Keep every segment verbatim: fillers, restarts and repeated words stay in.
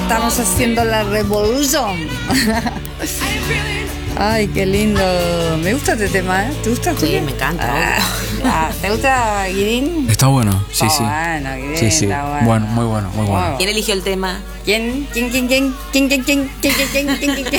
estamos haciendo la revolución. Ay, qué lindo. Me gusta este tema, ¿eh? ¿Te gusta, Julia? Sí, me encanta. Ah, ¿te gusta, Guirín? Está bueno, sí, está sí. Bueno, Guirín, sí, sí. Está bueno. Bueno, muy bueno, muy bueno. ¿Quién eligió el tema? ¿Quién? ¿Quién? ¿Quién? ¿Quién? ¿Quién? ¿Quién? ¿Quién? ¿Quién? ¿Quién? ¿Quién? ¿Quién? ¿Quién? ¿Quién?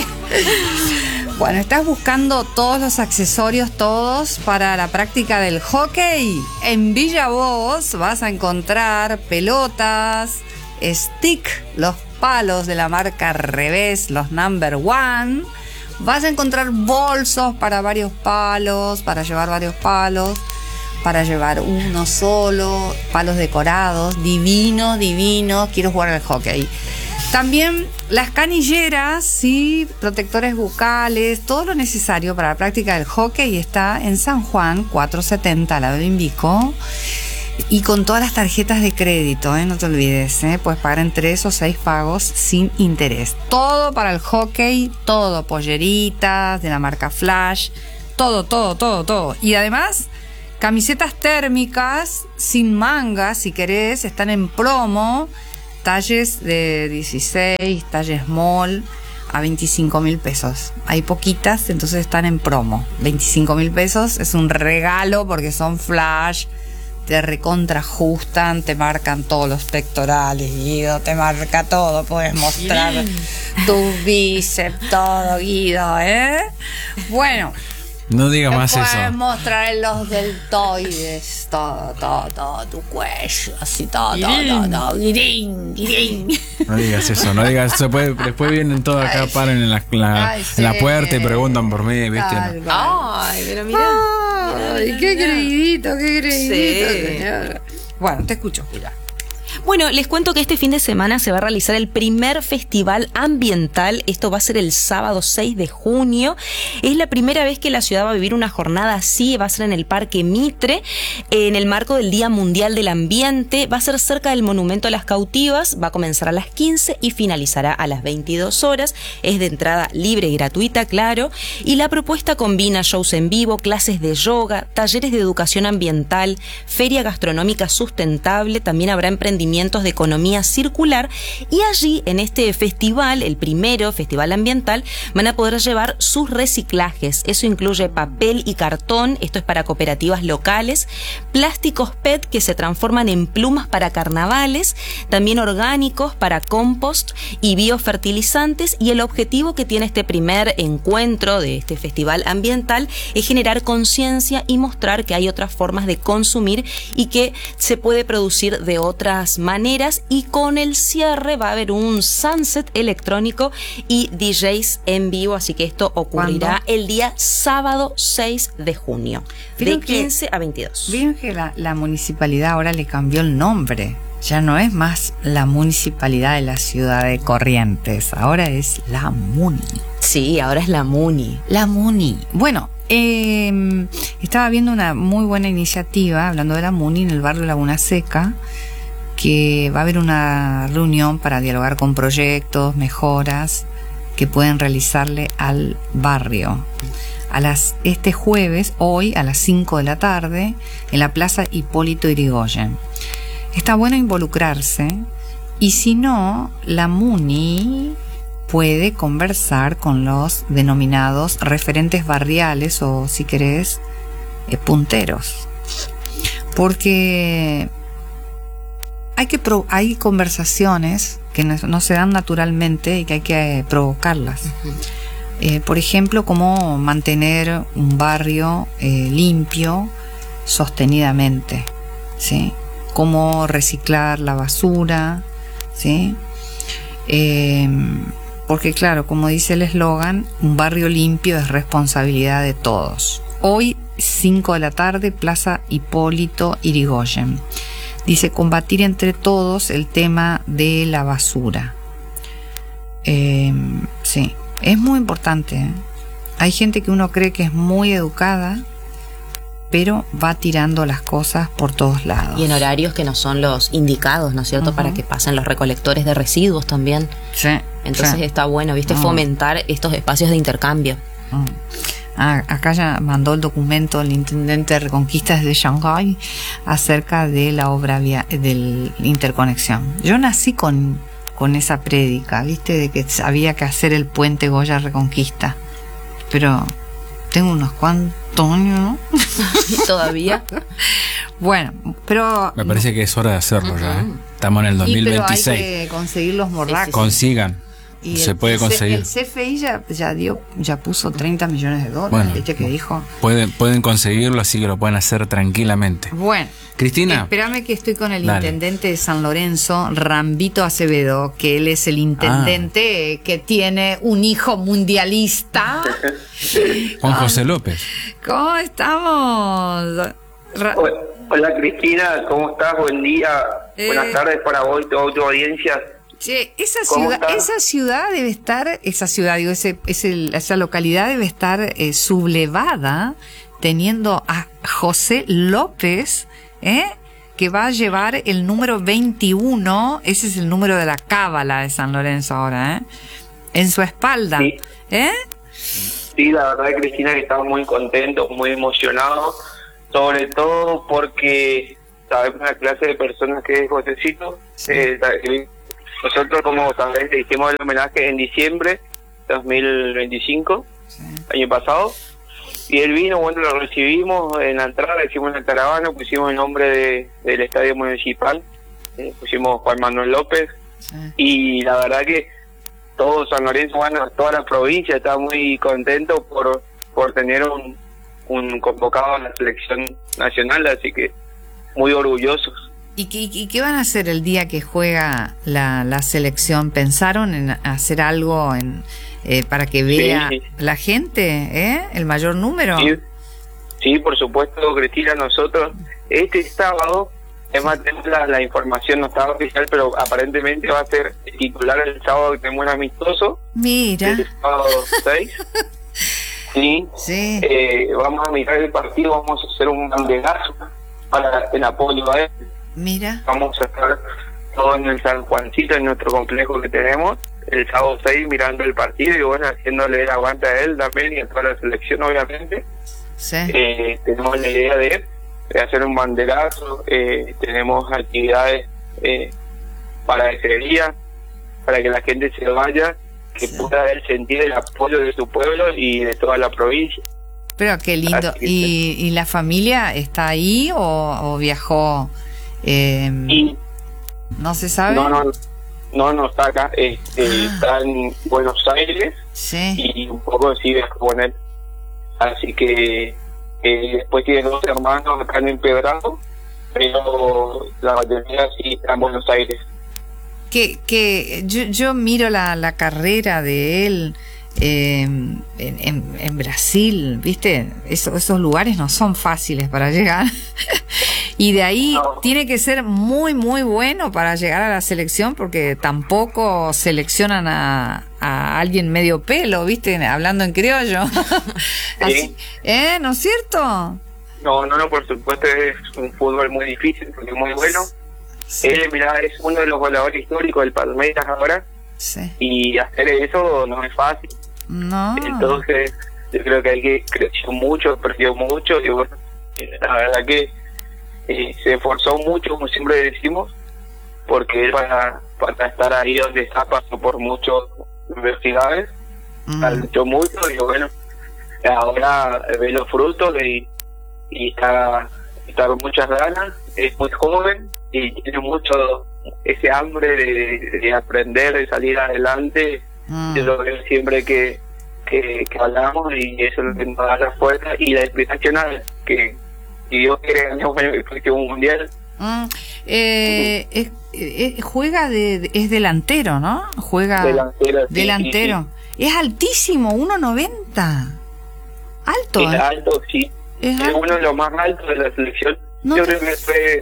Bueno, estás buscando todos los accesorios, todos, para la práctica del hockey. En Villa Voz vas a encontrar pelotas, stick, los palos de la marca Revés, los number one. Vas a encontrar bolsos para varios palos, para llevar varios palos, para llevar uno solo, palos decorados, divinos, divinos. Quiero jugar al hockey. También las canilleras, sí, protectores bucales, todo lo necesario para la práctica del hockey está en San Juan cuatrocientos setenta, al lado de Invico. Y con todas las tarjetas de crédito, ¿eh? No te olvides, ¿eh? Puedes pagar en tres o seis pagos sin interés. Todo para el hockey, todo, polleritas de la marca Flash, todo, todo, todo, todo. Y además, camisetas térmicas sin mangas, si querés, están en promo, talles de dieciséis, talles small, a veinticinco mil pesos. Hay poquitas, entonces están en promo. veinticinco mil pesos es un regalo porque son Flash. Te recontrajustan, te marcan todos los pectorales, Guido, te marca todo, puedes mostrar tus bíceps, todo, Guido, ¿eh? Bueno. No digas más eso. Puedes mostrar los deltoides, todo, todo, todo, tu cuello, así, todo, todo, todo, todo, guirín, guirín. No digas eso, no digas eso. Después, después vienen todos acá, ay, paren en la, la, ay, en la sí. puerta y preguntan por mí, ¿viste? Ay, Ay, pero mira. Ay, qué creidito, qué creidito, Sí. señora. Bueno, te escucho, Julia. Bueno, les cuento que este fin de semana se va a realizar el primer festival ambiental. Esto va a ser el sábado seis de junio. Es la primera vez que la ciudad va a vivir una jornada así. Va a ser en el Parque Mitre, en el marco del Día Mundial del Ambiente. Va a ser cerca del Monumento a las Cautivas. Va a comenzar a las quince y finalizará a las veintidós horas. Es de entrada libre y gratuita, claro. Y la propuesta combina shows en vivo, clases de yoga, talleres de educación ambiental, feria gastronómica sustentable. También habrá emprendimientos de economía circular, y allí en este festival, el primero festival ambiental, van a poder llevar sus reciclajes. Eso incluye papel y cartón, esto es para cooperativas locales, plásticos P E T que se transforman en plumas para carnavales, también orgánicos para compost y biofertilizantes. Y el objetivo que tiene este primer encuentro de este festival ambiental es generar conciencia y mostrar que hay otras formas de consumir y que se puede producir de otras maneras. Y con el cierre va a haber un sunset electrónico y D Js en vivo, así que esto ocurrirá ¿cuándo? El día sábado seis de junio, de quince a veintidós. Vieron que la, la municipalidad ahora le cambió el nombre. Ya no es más la municipalidad de la ciudad de Corrientes, ahora es la MUNI. Sí, ahora es la MUNI. La MUNI. Bueno, eh, estaba viendo una muy buena iniciativa, hablando de la MUNI, en el barrio Laguna Seca, que va a haber una reunión para dialogar con proyectos, mejoras que pueden realizarle al barrio. A las, este jueves, hoy, a las cinco de la tarde, en la Plaza Hipólito Yrigoyen. Está bueno involucrarse, y si no, la MUNI puede conversar con los denominados referentes barriales o, si querés, eh, punteros. Porque hay que pro- hay conversaciones que no, no se dan naturalmente y que hay que provocarlas. Uh-huh. Eh, por ejemplo, cómo mantener un barrio eh, limpio sostenidamente, ¿sí? Cómo reciclar la basura, ¿sí? Eh, porque claro, como dice el eslogan, un barrio limpio es responsabilidad de todos. Hoy, cinco de la tarde, Plaza Hipólito Yrigoyen. Dice, combatir entre todos el tema de la basura. Eh, sí, es muy importante, ¿eh? Hay gente que uno cree que es muy educada, pero va tirando las cosas por todos lados. Y en horarios que no son los indicados, ¿no es cierto? Uh-huh. Para que pasen los recolectores de residuos también. Sí. Entonces sí. Está bueno, ¿viste? Uh-huh. Fomentar estos espacios de intercambio. Uh-huh. Ah, acá ya mandó el documento el intendente de Reconquistas de Shanghái acerca de la obra via- de la interconexión. Yo nací con, con esa prédica, ¿viste? De que había que hacer el puente Goya Reconquista. Pero tengo unos cuantos años, ¿no? ¿Todavía? Bueno, pero... Me parece que es hora de hacerlo uh-huh. ya, ¿eh? Estamos en el dos mil veintiséis. Y pero hay que conseguir los morracos. Consigan. Y se el, puede conseguir. El C F I ya, ya dio, ya puso treinta millones de dólares, bueno, ¿viste que dijo? Pueden, pueden conseguirlo, así que lo pueden hacer tranquilamente. Bueno, Cristina, espérame que estoy con el dale. intendente de San Lorenzo, Rambito Acevedo, que él es el intendente ah. que tiene un hijo mundialista. Juan José López. ¿Cómo estamos? Ra- Hola Cristina, ¿cómo estás? Buen día. Eh, Buenas tardes para vos y toda tu audiencia. Che, esa ciudad, esa ciudad debe estar, esa ciudad, digo, ese, ese, esa localidad debe estar eh, sublevada, teniendo a José López, ¿eh? que va a llevar el número veintiuno, ese es el número de la cábala de San Lorenzo ahora, ¿eh? en su espalda. Sí. ¿Eh? Sí, la verdad, Cristina, que estamos muy contentos, muy emocionados, sobre todo porque sabemos la clase de personas que es Josecito. Sí. Eh, Nosotros, como sabés, le hicimos el homenaje en diciembre de dos mil veinticinco, sí. año pasado, y él vino, bueno, lo recibimos en la entrada, hicimos en el caravana, pusimos el nombre de, del estadio municipal, eh, pusimos Juan Manuel López, sí. y la verdad que todo San Lorenzo, bueno, toda la provincia está muy contento por, por tener un, un convocado a la selección nacional, así que muy orgullosos. ¿Y qué, ¿Y qué van a hacer el día que juega la, la selección? ¿Pensaron en hacer algo en, eh, para que vea sí, sí. la gente, eh, el mayor número? Sí, sí, por supuesto, Cristina, nosotros este sábado, además tenemos la, la información, no estaba oficial, pero aparentemente va a ser titular el sábado que tenemos un amistoso. Mira. El sábado seis. sí. sí. Eh, vamos a mirar el partido, vamos a hacer un banderazo para en apoyo a él. Mira. Vamos a estar todos en el San Juancito, en nuestro complejo que tenemos, el sábado seis mirando el partido y bueno, haciéndole el aguante a él también y a toda la selección, obviamente. Sí. Eh, tenemos la idea de, de hacer un banderazo, eh, tenemos actividades eh, para ese día, para que la gente se vaya, que sí. pueda sentir el apoyo de su pueblo y de toda la provincia. Pero qué lindo. ¿Y, ¿Y la familia está ahí o, o viajó? Eh, y, ¿No se sabe? No, no, no, no está acá, este, ah. está en Buenos Aires sí. y un poco sí viajó con él. Así que eh, después tiene dos hermanos acá en Empedrado, pero la mayoría sí está en Buenos Aires. Que, que yo, yo miro la, la carrera de él eh, en, en, en Brasil, ¿viste? Eso, esos lugares no son fáciles para llegar. Y de ahí no. tiene que ser muy, muy bueno para llegar a la selección, porque tampoco seleccionan a, a alguien medio pelo, ¿viste? Hablando en criollo. Así, ¿eh? ¿No es cierto? No, no, no, por supuesto es un fútbol muy difícil, porque es muy bueno. Sí. Él, mirá, es uno de los goleadores históricos del Palmeiras ahora. Sí. Y hacer eso no es fácil. No. Entonces, yo creo que hay que creció mucho, perdió mucho, y bueno, la verdad que Eh, se esforzó mucho, como siempre decimos, porque él para, para estar ahí donde está pasó por muchas universidades, mm. luchó mucho y bueno, ahora ve los frutos y, y está, está con muchas ganas, es muy joven y tiene mucho ese hambre de, de aprender, de salir adelante, mm. es lo que siempre que, que, que hablamos y eso es lo que nos da la fuerza y la inspiración que si Dios quiere ganar el próximo mundial. Mm, eh, es, es, juega de, de es delantero, ¿no? Juega delantero. Sí, delantero. Sí, sí. Es altísimo, uno noventa. Alto. Es ¿eh? alto, sí. Es, es uno de los más altos de la selección. No Yo creo que fue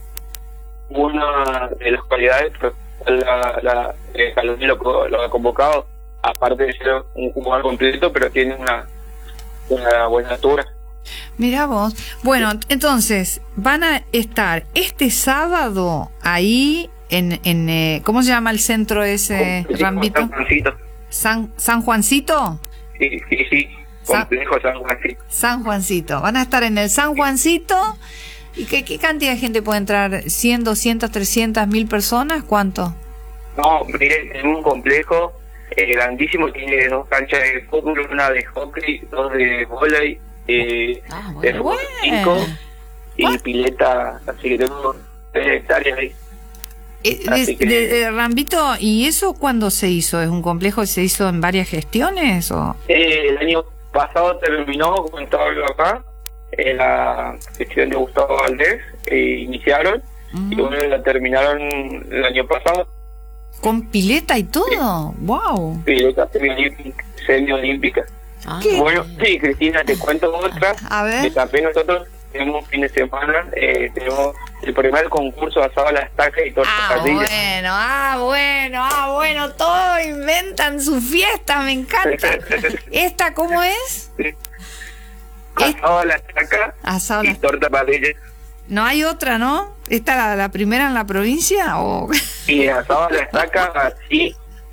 una de las cualidades, pues, la, la, el Caloni lo, lo ha convocado, aparte de ser un jugador completo, pero tiene una, una buena altura. Mirá vos. Bueno, entonces, van a estar este sábado ahí en, en eh, ¿cómo se llama el centro ese, Complejo Rambito? San Juancito. ¿San, San Juancito? Sí, sí, sí. Complejo San Juancito. San Juancito. Van a estar en el San Juancito. ¿Y qué, qué cantidad de gente puede entrar? ¿cien, doscientas, trescientas, mil personas? ¿Cuánto? No, mire, tenemos un complejo eh, grandísimo, tiene dos canchas de fútbol, una de hockey, dos de vóley, eh, Ah, bueno. de fútbol cinco y pileta, así que tengo tres hectáreas ahí. Eh, Así de- que- de- de- Rambito, ¿y eso cuándo se hizo? ¿Es un complejo que se hizo en varias gestiones? O? Eh, el año pasado terminó, como estaba yo acá, en la gestión de Gustavo Valdés, eh, iniciaron, y Ujú. bueno, la terminaron el año pasado, ¿Con pileta y todo? ¡Wow! pileta semiolímpica. semiolímpica. Ah, Bueno, sí, Cristina, te cuento otra. A ver. Que también nosotros tenemos un fin de semana, eh, tenemos el primer concurso asado a la estaca y torta Ah, parrilla. bueno, ah, bueno, ah, bueno, todos inventan su fiesta, me encanta. ¿Esta cómo es? Asado a la estaca Asado a y la- torta parrilla. No hay otra, ¿no? ¿Esta la, la primera en la provincia? ¿O Y asado a la estaca, sí.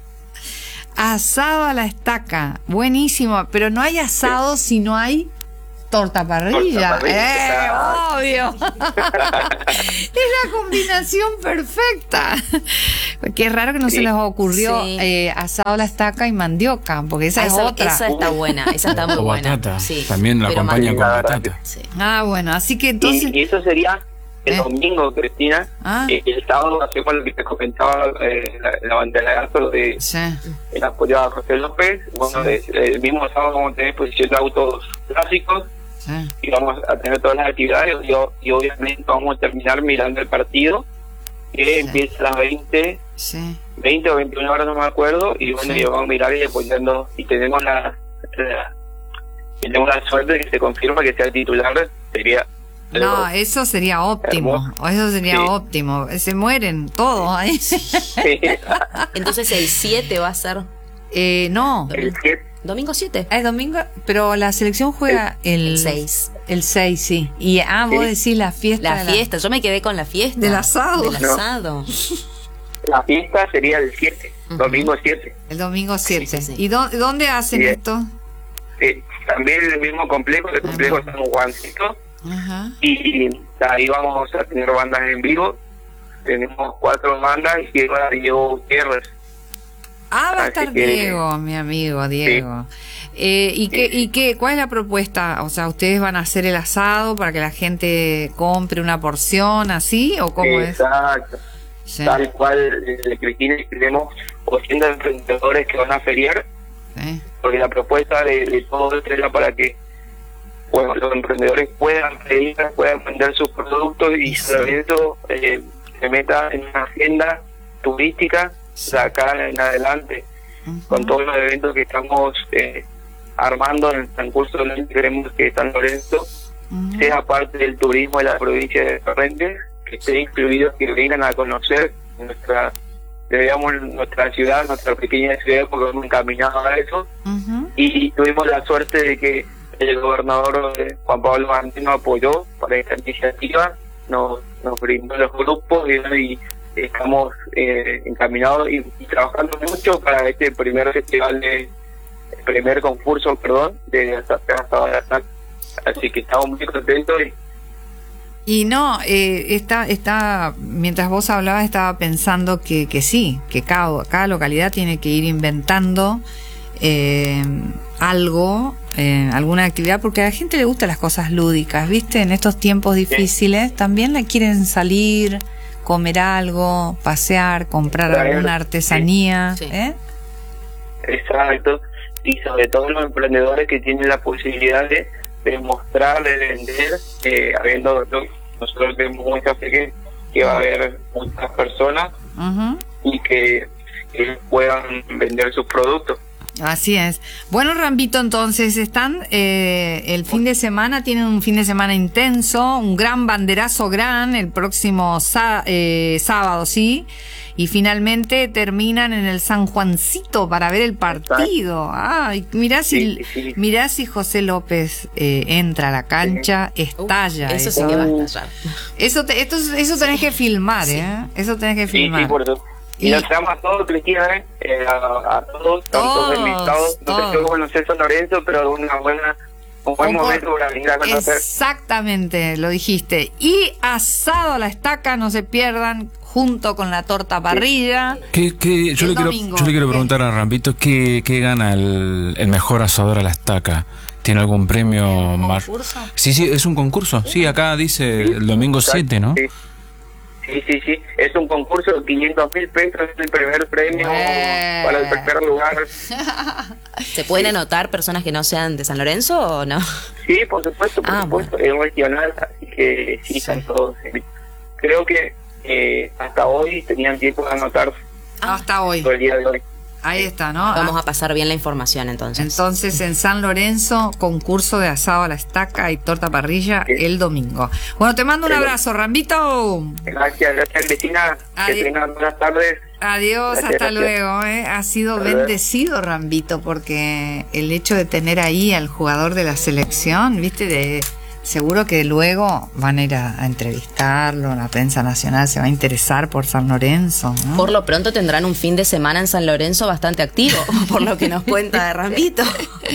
asado a la estaca? Buenísimo, pero no hay asado si no hay torta parrilla. Torta parrilla, ¡Eh, claro. obvio! Es la combinación perfecta. Qué raro que no se Sí. les ocurrió Sí. eh, asado a la estaca y mandioca, porque esa Ah, es esa, otra. esa está buena, esa está muy O buena. batata. Sí. También la Pero acompañan con la verdad batata. Sí. Ah, bueno, así que entonces... Y, y eso sería el Eh. domingo, Cristina. Ah. Eh, el sábado hacemos lo que te comentaba, eh, la, la banderazo de Sí. el apoyo a José López. Bueno, Sí. es- el mismo sábado vamos a tener exposición de autos clásicos Sí. y vamos a tener todas las actividades y, o- y obviamente vamos a terminar mirando el partido que Sí. empieza a las veinte, Sí. veinte o veintiuna horas, no me acuerdo, y bueno, Sí. y vamos a mirar y apoyando, y tenemos la, la- tenemos la suerte de que se confirma que sea el titular, sería No, algo- eso sería óptimo. Hermoso. O eso sería Sí. óptimo. Se mueren todos ahí. Entonces el siete va a ser eh, no. el siete. domingo siete. Es domingo, pero la selección juega el El seis. El seis, sí. Y ah, vos Sí. decís la fiesta. La de fiesta, yo me quedé con la fiesta. Del asado. Del No. asado. La fiesta sería el siete, domingo siete. El domingo siete. Sí, sí, sí. ¿Y dó- dónde hacen Bien. esto? Eh, también el mismo complejo, el complejo San Juancito, Ajá. y ahí vamos a tener bandas en vivo. Tenemos cuatro bandas y va Diego Gutiérrez. Ah, va a Así estar que- Diego, mi amigo Diego. Eh, ¿y, qué, ¿Y qué? ¿Cuál es la propuesta? O sea, ¿ustedes van a hacer el asado para que la gente compre una porción así? ¿O cómo es? Exacto. Sí, Tal cual, desde Cristina tenemos ochenta emprendedores que van a feriar, sí. porque la propuesta de, de todo esto era para que bueno, los emprendedores puedan pedir, puedan vender sus productos y Sí. su evento eh, se meta en una agenda turística de acá en adelante, Ujú. con todos los eventos que estamos eh, armando en el transcurso del año. Queremos que San Lorenzo Ujú. sea parte del turismo de la provincia de Corrientes, que esté incluido, que vengan a conocer nuestra, digamos, nuestra ciudad, nuestra pequeña ciudad, porque hemos encaminado a eso. Ujú. Y tuvimos la suerte de que el gobernador eh, Juan Pablo Martín nos apoyó para esta iniciativa, nos, nos brindó los grupos y, y estamos eh, encaminados y, y trabajando mucho para este primer festival de el primer concurso, perdón, de asado de Asal. Así que estamos muy contentos y Y no, eh, está, está, mientras vos hablabas estaba pensando que, que sí, que cada, cada localidad tiene que ir inventando eh, algo, eh, alguna actividad, porque a la gente le gustan las cosas lúdicas, ¿viste? En estos tiempos difíciles también la quieren salir, comer algo, pasear, comprar Traer, alguna artesanía, sí. ¿eh? exacto, y sobre todo los emprendedores que tienen la posibilidad de, de mostrar, de vender, eh, habiendo, nosotros vemos mucha fe que, que va a haber muchas personas Ujú. y que, que puedan vender sus productos. Así es. Bueno, Rambito, entonces están eh, el fin de semana, tienen un fin de semana intenso, un gran banderazo gran el próximo sá- eh, sábado, ¿sí? Y finalmente terminan en el San Juancito para ver el partido. Ay, mirá si, Sí, sí. mirá si José López eh, entra a la cancha, estalla. Eso eso. sí que va a estallar. Eso, te- esto, eso tenés que filmar, ¿eh? Eso tenés que Sí, filmar. sí, por eso. Y, Y- nos llama a todos, Cristina, ¿eh? Eh, a, a todos, Todos, tantos invitados. No todos. sé si conocer San Lorenzo, pero una buena, un buen Un por- momento para venir a conocer. Exactamente, lo dijiste. Y asado a la estaca, no se pierdan. junto con la torta parrilla. ¿Qué, qué, yo, El le quiero, domingo, yo le quiero ¿qué? preguntar a Rampito, ¿qué, qué gana el, el mejor asador a la estaca? ¿Tiene algún premio más? ¿Concurso? Sí, sí, es un concurso. Sí, acá dice el domingo siete, ¿no? Sí. Sí, sí, sí. Es un concurso de quinientos mil pesos, es el primer premio Bien. para el primer lugar. ¿Se pueden anotar personas que no sean de San Lorenzo o no? Sí, por supuesto, por Ah, supuesto. Es regional, así que sí, están todos. Creo que eh, hasta hoy tenían tiempo de anotar Hasta hoy. todo el día de hoy. Ahí está, ¿no? Vamos Ah, a pasar bien la información entonces. Entonces, en San Lorenzo, concurso de asado a la estaca y torta parrilla Sí. el domingo. Bueno, te mando un Sí. abrazo, Rambito. Gracias, gracias Cristina. Adiós. Que tengan buenas tardes. Adiós, Gracias, hasta gracias. luego. ¿eh? Ha sido Hasta luego. bendecido, Rambito, porque el hecho de tener ahí al jugador de la selección, viste, de seguro que luego van a ir a, a entrevistarlo, la prensa nacional se va a interesar por San Lorenzo, ¿no? Por lo pronto tendrán un fin de semana en San Lorenzo bastante activo, por lo que nos cuenta de Rambito.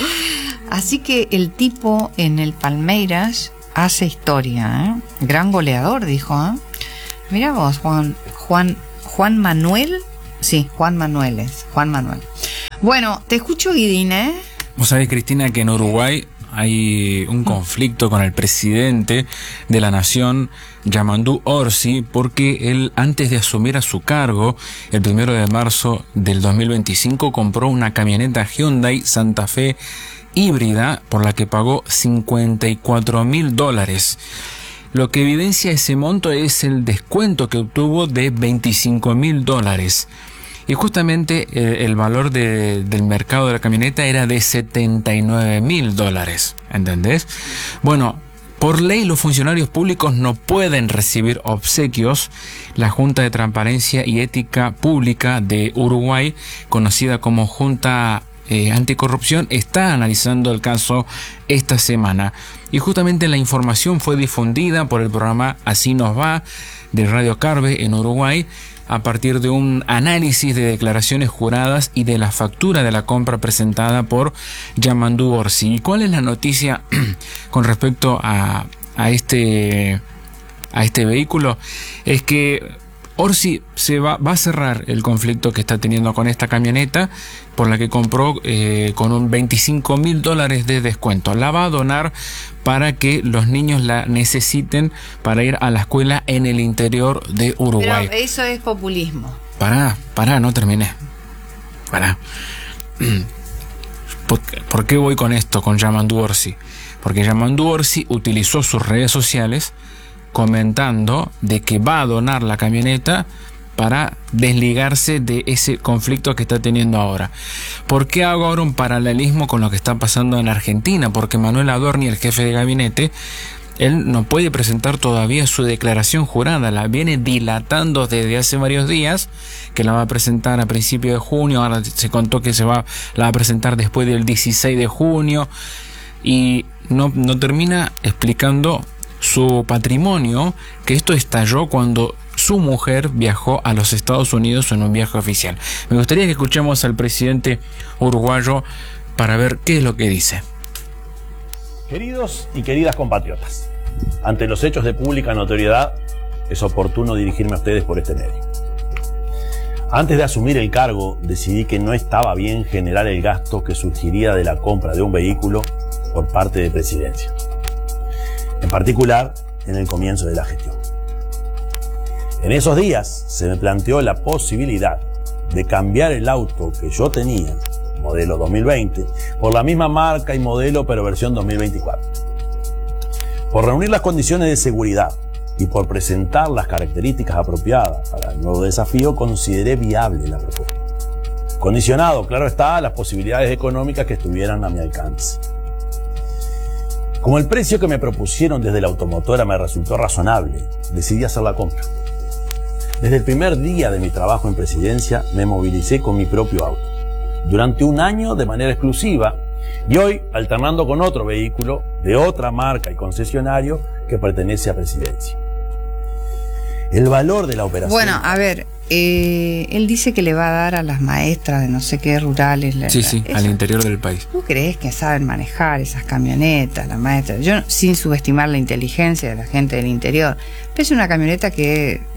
Así que el tipo en el Palmeiras hace historia, ¿eh? Gran goleador, dijo, ¿eh? Mira vos, Juan, Juan, Juan Manuel, sí, Juan Manuel es, Juan Manuel. Bueno, te escucho, Guidín, ¿eh? Vos sabés, Cristina, que en Uruguay hay un conflicto con el presidente de la nación, Yamandú Orsi, porque él, antes de asumir a su cargo, el primero de marzo del dos mil veinticinco, compró una camioneta Hyundai Santa Fe híbrida por la que pagó cincuenta y cuatro mil dólares. Lo que evidencia ese monto es el descuento que obtuvo de veinticinco mil dólares. Y justamente eh, el valor de, del mercado de la camioneta era de setenta y nueve mil dólares. ¿Entendés? Bueno, por ley los funcionarios públicos no pueden recibir obsequios. La Junta de Transparencia y Ética Pública de Uruguay, conocida como Junta eh, Anticorrupción, está analizando el caso esta semana. Y justamente la información fue difundida por el programa Así Nos Va de Radio Carve en Uruguay, a partir de un análisis de declaraciones juradas y de la factura de la compra presentada por Yamandú Orsi. ¿Y cuál es la noticia con respecto a, a, este, a este vehículo? Es que Orsi se va, va a cerrar el conflicto que está teniendo con esta camioneta, por la que compró eh, con un veinticinco mil dólares de descuento. La va a donar para que los niños la necesiten para ir a la escuela en el interior de Uruguay. Pero eso es populismo. Pará, pará, no terminé. Pará. ¿Por, ¿Por qué voy con esto, con Yamandú Orsi? Porque Yamandú Orsi utilizó sus redes sociales comentando de que va a donar la camioneta para desligarse de ese conflicto que está teniendo ahora. ¿Por qué hago ahora un paralelismo con lo que está pasando en Argentina? Porque Manuel Adorni, el jefe de gabinete, él no puede presentar todavía su declaración jurada, la viene dilatando desde hace varios días, que la va a presentar a principios de junio, ahora se contó que se va, la va a presentar después del dieciséis de junio, y no, no termina explicando su patrimonio, que esto estalló cuando su mujer viajó a los Estados Unidos en un viaje oficial. Me gustaría que escuchemos al presidente uruguayo para ver qué es lo que dice. Queridos y queridas compatriotas, ante los hechos de pública notoriedad, es oportuno dirigirme a ustedes por este medio. Antes de asumir el cargo, decidí que no estaba bien generar el gasto que surgiría de la compra de un vehículo por parte de Presidencia, en particular en el comienzo de la gestión. En esos días se me planteó la posibilidad de cambiar el auto que yo tenía, modelo dos mil veinte, por la misma marca y modelo pero versión dos mil veinticuatro. Por reunir las condiciones de seguridad y por presentar las características apropiadas para el nuevo desafío, consideré viable la propuesta. Condicionado, claro está, a las posibilidades económicas que estuvieran a mi alcance. Como el precio que me propusieron desde la automotora me resultó razonable, decidí hacer la compra. Desde el primer día de mi trabajo en Presidencia me movilicé con mi propio auto, durante un año de manera exclusiva, y hoy alternando con otro vehículo de otra marca y concesionario que pertenece a Presidencia. El valor de la operación... Bueno, a ver, eh, él dice que le va a dar a las maestras de no sé qué rurales. La, Sí, sí, la, al interior del país. ¿Tú crees que saben manejar esas camionetas, las maestras? Yo, sin subestimar la inteligencia de la gente del interior, pero es una camioneta que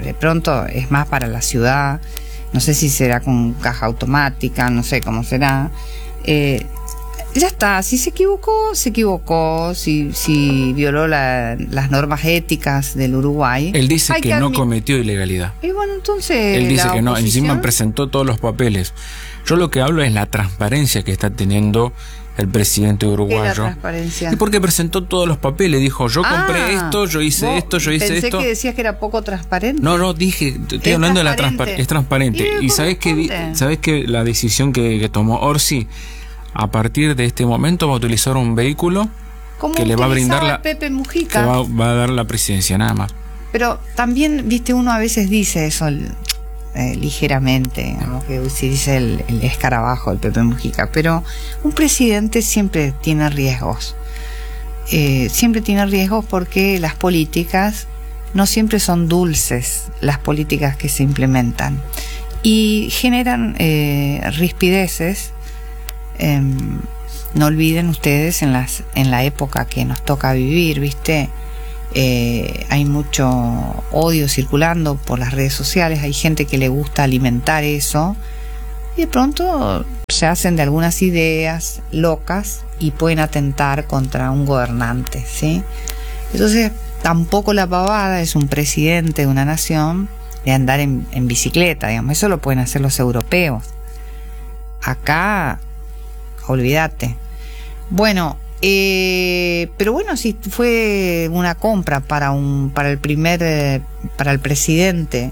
de pronto es más para la ciudad, no sé si será con caja automática, no sé cómo será. Eh, ya está, si se equivocó, se equivocó, si, si violó la, las normas éticas del Uruguay. Él dice que, que no admi- cometió ilegalidad. Y bueno, entonces Él dice la que no, oposición- encima presentó todos los papeles. Yo lo que hablo es la transparencia que está teniendo el presidente ¿Qué es la uruguayo. transparencia? Y porque presentó todos los papeles, dijo, yo compré Ah, esto, yo hice vos esto, yo hice pensé esto. que decías que era poco transparente. No, no, dije, te estoy Es hablando de la transparente. transparencia. Es transparente. Y Y sabes que di- corresponde. sabes que la decisión que, que tomó Orsi, a partir de este momento va a utilizar un vehículo Como que le va a brindar utilizaba la Pepe que Mujica. va, va a dar la presidencia, nada más. Pero también, viste, uno a veces dice eso eh, ligeramente, como que se dice el, el escarabajo, el Pepe Mujica, pero un presidente siempre tiene riesgos. Eh, siempre tiene riesgos porque las políticas no siempre son dulces, las políticas que se implementan, y generan eh, rispideces. Eh, no olviden ustedes en las en la época que nos toca vivir, viste, eh, hay mucho odio circulando por las redes sociales, hay gente que le gusta alimentar eso y de pronto se hacen de algunas ideas locas y pueden atentar contra un gobernante, ¿sí? Entonces tampoco la pavada es un presidente de una nación de andar en, en bicicleta, digamos, eso lo pueden hacer los europeos. Acá olvídate. Bueno, eh, pero bueno, si fue una compra para un para el primer eh, para el presidente,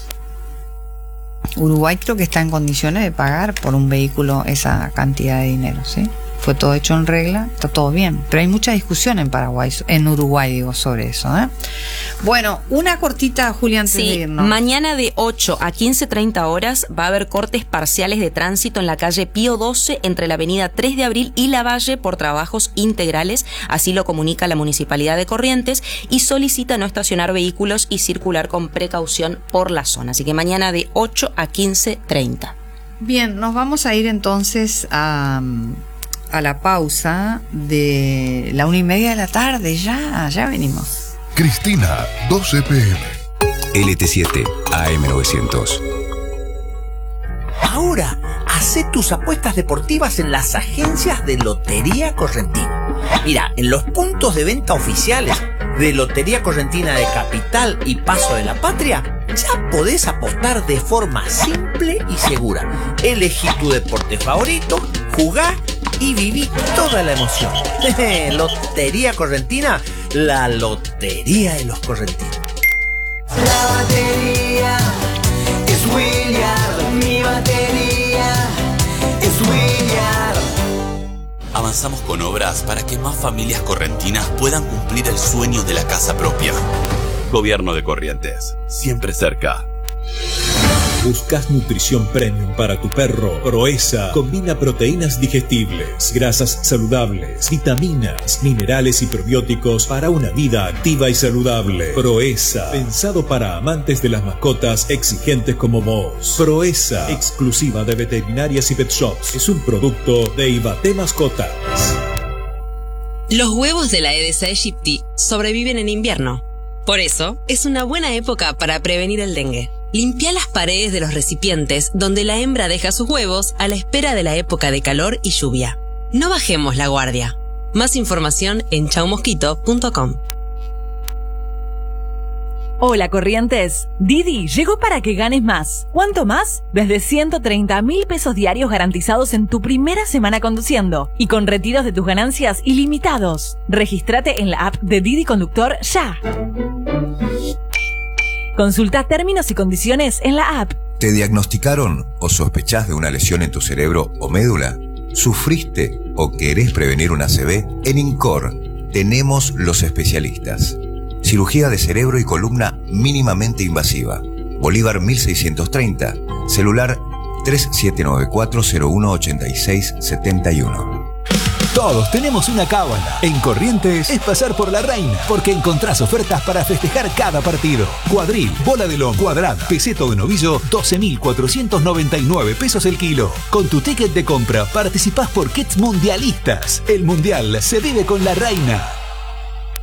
Uruguay creo que está en condiciones de pagar por un vehículo esa cantidad de dinero, ¿sí? Fue todo hecho en regla, está todo bien, pero hay mucha discusión en Paraguay, en Uruguay digo, sobre eso, ¿eh? Bueno, una cortita, Julia, antes de Sí, irnos. mañana de ocho a quince treinta horas va a haber cortes parciales de tránsito en la calle Pío doce entre la avenida tres de abril y Lavalle por trabajos integrales, así lo comunica la Municipalidad de Corrientes y solicita no estacionar vehículos y circular con precaución por la zona. Así que mañana de ocho a quince treinta. Bien, nos vamos a ir entonces a, a la pausa de la una y media de la tarde. Ya, ya venimos. Cristina, doce pe eme. L T siete A M novecientos. Ahora, hacé tus apuestas deportivas en las agencias de Lotería Correntina. Mira, en los puntos de venta oficiales de Lotería Correntina de Capital y Paso de la Patria, ya podés apostar de forma simple y segura. Elegí tu deporte favorito, jugá y viví toda la emoción. Lotería Correntina, la lotería de los correntinos. La batería es Williard, mi batería es Williard. Avanzamos con obras para que más familias correntinas puedan cumplir el sueño de la casa propia. Gobierno de Corrientes, siempre cerca. ¿Buscas nutrición premium para tu perro? Proeza combina proteínas digestibles, grasas saludables, vitaminas, minerales y probióticos para una vida activa y saludable. Proeza, pensado para amantes de las mascotas exigentes como vos. Proeza, exclusiva de veterinarias y pet shops. Es un producto de Ibate Mascotas. Los huevos de la Aedes aegypti sobreviven en invierno. Por eso, es una buena época para prevenir el dengue. Limpia las paredes de los recipientes donde la hembra deja sus huevos a la espera de la época de calor y lluvia. No bajemos la guardia. Más información en chau mosquito punto com. Hola Corrientes, Didi llegó para que ganes más. ¿Cuánto más? Desde ciento treinta mil pesos diarios garantizados en tu primera semana conduciendo y con retiros de tus ganancias ilimitados. Regístrate en la app de Didi Conductor ya. Consulta términos y condiciones en la app. ¿Te diagnosticaron o sospechás de una lesión en tu cerebro o médula? ¿Sufriste o querés prevenir una A C V? En INCOR tenemos los especialistas. Cirugía de cerebro y columna mínimamente invasiva. Bolívar mil seiscientos treinta. Celular tres siete nueve cuatro cero uno ocho seis siete uno. Todos tenemos una cábala. En Corrientes es pasar por la reina, porque encontrás ofertas para festejar cada partido. Cuadril, bola de lomo, cuadrada, peseto de novillo, doce mil cuatrocientos noventa y nueve pesos el kilo. Con tu ticket de compra participás por kits mundialistas. El mundial se vive con la reina.